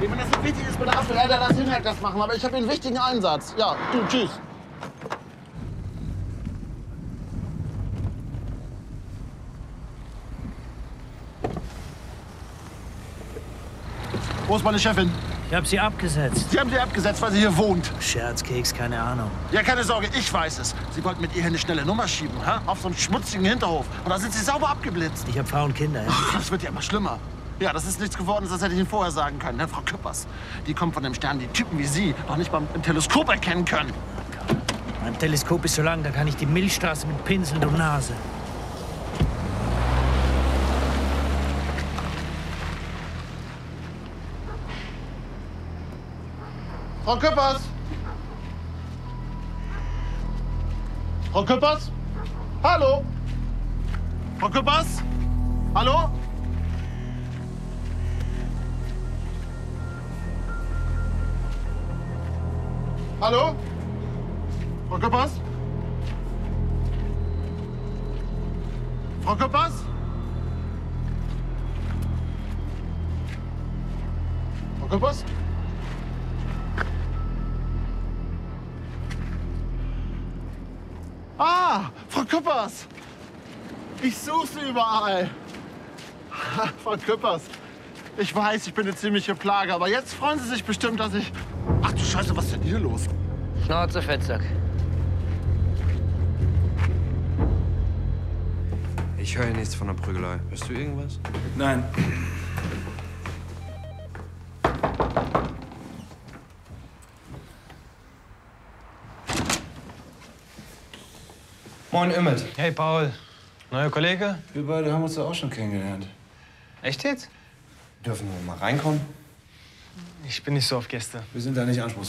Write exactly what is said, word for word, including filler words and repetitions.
Wenn das nicht wichtig ist, bitte ab. Leider das Hinhalt das machen, aber ich habe einen wichtigen Einsatz. Ja, du, tschüss. Wo ist meine Chefin? Ich habe sie abgesetzt. Sie haben sie abgesetzt, weil sie hier wohnt. Scherzkeks, keine Ahnung. Ja, keine Sorge, ich weiß es. Sie wollten mit ihr hier eine schnelle Nummer schieben, hä? Auf so einem schmutzigen Hinterhof. Und da sind sie sauber abgeblitzt. Ich habe Frau und Kinder. Ja? Ach, das wird ja immer schlimmer. Ja, das ist nichts geworden, das hätte ich Ihnen vorher sagen können. Ne? Frau Küppers, die kommt von dem Stern, die Typen wie Sie noch nicht mal im Teleskop erkennen können. Mein Teleskop ist so lang, da kann ich die Milchstraße mit Pinseln und Nase. Frau Küppers! Frau Küppers? Hallo? Frau Küppers? Hallo? Hallo? Frau Küppers? Frau Küppers? Frau Küppers? Ah, Frau Küppers! Ich suche Sie überall. Frau Küppers, ich weiß, ich bin eine ziemliche Plage, aber jetzt freuen Sie sich bestimmt, dass ich... Ach du Scheiße, was ist denn hier los? Schnauze, Fettsack. Ich höre nichts von der Prügelei. Hörst du irgendwas? Nein. Moin, Emmett. Hey, Paul. Neuer Kollege? Wir beide haben uns ja auch schon kennengelernt. Echt jetzt? Dürfen wir mal reinkommen? Ich bin nicht so auf Gäste. Wir sind da nicht anspruchsvoll.